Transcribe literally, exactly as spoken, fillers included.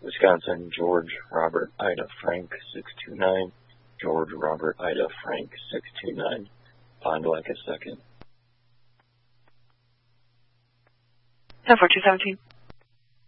Wisconsin, George Robert Ida Frank six two nine, George Robert Ida Frank six two nine, Fond du Lac a second. ten four two seventeen.